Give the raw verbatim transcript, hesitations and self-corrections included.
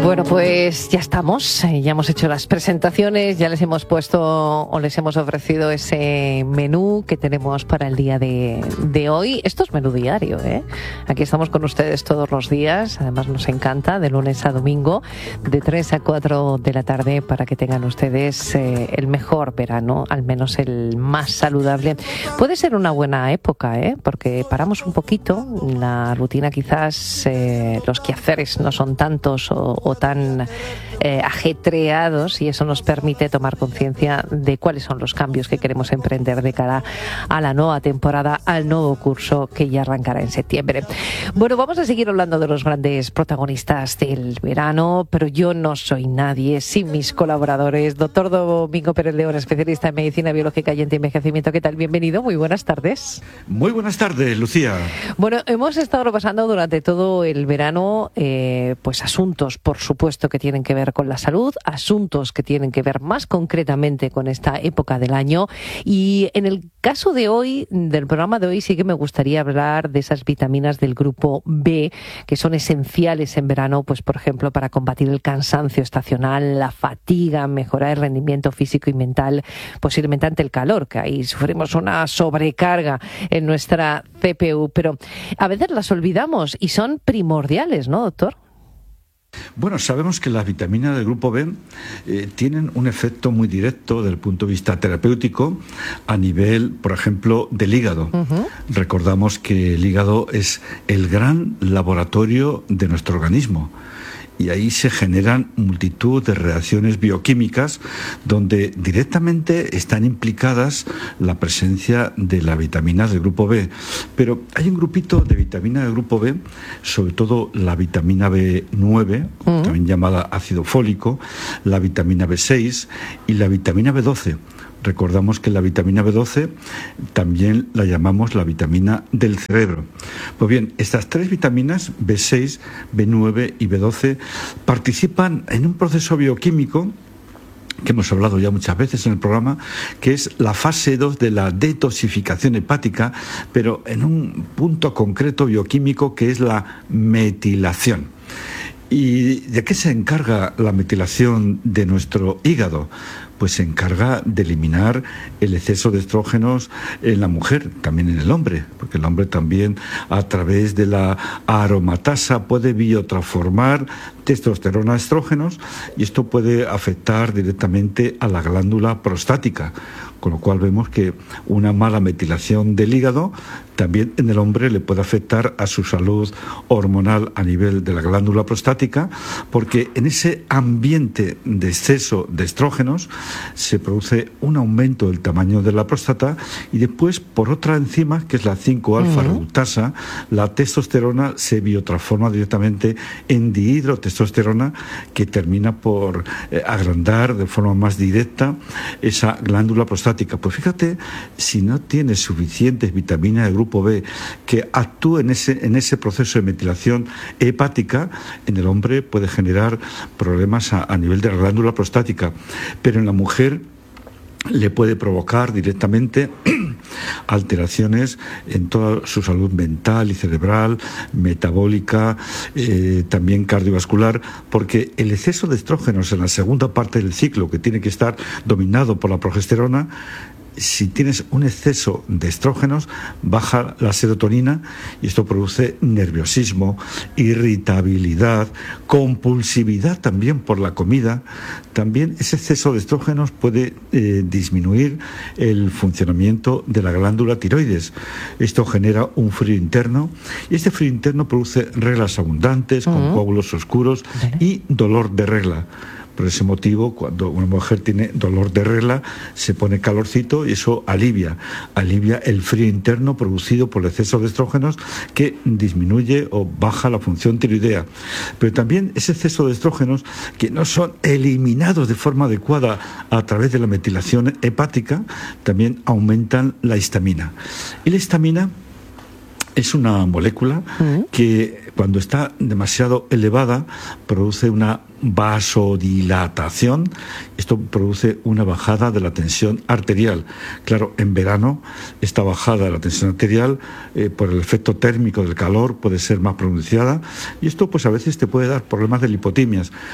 Bueno, pues ya estamos, ya hemos hecho las presentaciones, ya les hemos puesto o les hemos ofrecido ese menú que tenemos para el día de, de hoy. Esto es menú diario, ¿eh? Aquí estamos con ustedes todos los días, además nos encanta, de lunes a domingo, de tres a cuatro de la tarde, para que tengan ustedes eh, el mejor verano, al menos el más saludable. Puede ser una buena época, ¿eh? Porque paramos un poquito, la rutina quizás, eh, los quehaceres no son tantos o, o tan eh, ajetreados, y eso nos permite tomar conciencia de cuáles son los cambios que queremos emprender de cara a la nueva temporada, al nuevo curso que ya arrancará en septiembre. Bueno, vamos a seguir hablando de los grandes protagonistas del verano, pero yo no soy nadie sin mis colaboradores. Doctor Domingo Pérez León, especialista en medicina biológica y antienvejecimiento. ¿Qué tal? Bienvenido, muy buenas tardes. Muy buenas tardes, Lucía. Bueno, hemos estado repasando durante todo el verano eh, pues asuntos, por supuesto, que tienen que ver con la salud, asuntos que tienen que ver más concretamente con esta época del año, y en el caso de hoy, del programa de hoy, sí que me gustaría hablar de esas vitaminas del grupo B, que son esenciales en verano, pues por ejemplo, para combatir el cansancio estacional, la fatiga, mejorar el rendimiento físico y mental, posiblemente ante el calor, que ahí sufrimos una sobrecarga en nuestra C P U, pero a veces las olvidamos y son primordiales, ¿no, doctor? Bueno, sabemos que las vitaminas del grupo B eh, tienen un efecto muy directo desde el punto de vista terapéutico a nivel, por ejemplo, del hígado. Uh-huh. Recordamos que el hígado es el gran laboratorio de nuestro organismo. Y ahí se generan multitud de reacciones bioquímicas donde directamente están implicadas la presencia de las vitaminas del grupo B. Pero hay un grupito de vitaminas del grupo B, sobre todo la vitamina B nueve, uh-huh. también llamada ácido fólico, la vitamina B seis y la vitamina B doce. Recordamos que la vitamina B doce también la llamamos la vitamina del cerebro. Pues bien, estas tres vitaminas, B seis, B nueve y B doce, participan en un proceso bioquímico que hemos hablado ya muchas veces en el programa, que es la fase dos de la detoxificación hepática, pero en un punto concreto bioquímico que es la metilación. ¿Y de qué se encarga la metilación de nuestro hígado? Pues se encarga de eliminar el exceso de estrógenos en la mujer, también en el hombre, porque el hombre también a través de la aromatasa puede biotransformar testosterona a estrógenos, y esto puede afectar directamente a la glándula prostática, con lo cual vemos que una mala metilación del hígado también en el hombre le puede afectar a su salud hormonal a nivel de la glándula prostática, porque en ese ambiente de exceso de estrógenos se produce un aumento del tamaño de la próstata, y después por otra enzima, que es la cinco alfa reductasa, la testosterona se biotransforma directamente en dihidrotestosterona, que termina por eh, agrandar de forma más directa esa glándula prostática. Pues fíjate, si no tienes suficientes vitaminas del grupo B que actúen en ese, en ese proceso de metilación hepática, en el hombre puede generar problemas a, a nivel de la glándula prostática, pero en la mujer le puede provocar directamente alteraciones en toda su salud mental y cerebral, metabólica, eh, también cardiovascular, porque el exceso de estrógenos en la segunda parte del ciclo, que tiene que estar dominado por la progesterona, si tienes un exceso de estrógenos, baja la serotonina, y esto produce nerviosismo, irritabilidad, compulsividad también por la comida. También ese exceso de estrógenos puede eh, disminuir el funcionamiento de la glándula tiroides. Esto genera un frío interno, y este frío interno produce reglas abundantes, uh-huh. con coágulos oscuros y dolor de regla. Por ese motivo, cuando una mujer tiene dolor de regla, se pone calorcito y eso alivia, alivia el frío interno producido por el exceso de estrógenos, que disminuye o baja la función tiroidea. Pero también ese exceso de estrógenos, que no son eliminados de forma adecuada a través de la metilación hepática, también aumentan la histamina. Y la histamina es una molécula uh-huh. que cuando está demasiado elevada produce una vasodilatación. Esto produce una bajada de la tensión arterial. Claro, en verano esta bajada de la tensión arterial eh, por el efecto térmico del calor puede ser más pronunciada, y esto pues a veces te puede dar problemas de lipotimias.